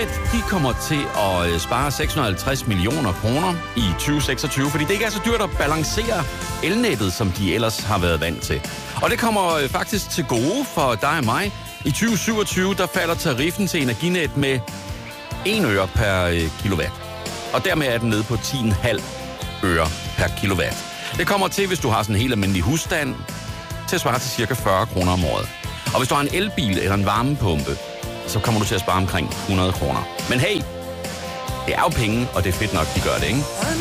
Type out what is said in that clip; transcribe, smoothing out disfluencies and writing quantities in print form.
Energinet, de kommer til at spare 650 millioner kroner i 2026, fordi det ikke er så dyrt at balancere elnettet, som de ellers har været vant til. Og det kommer faktisk til gode for dig og mig. I 2027, der falder tariffen til Energinet med 1 øre per kilowatt. Og dermed er den nede på 10,5 øre per kilowatt. Det kommer til, hvis du har sådan en helt almindelig husstand, til at svare til cirka 40 kroner om året. Og hvis du har en elbil eller en varmepumpe, så kommer du til at spare omkring 100 kroner. Men hey, det er jo penge, og det er fedt nok, de gør det, ikke?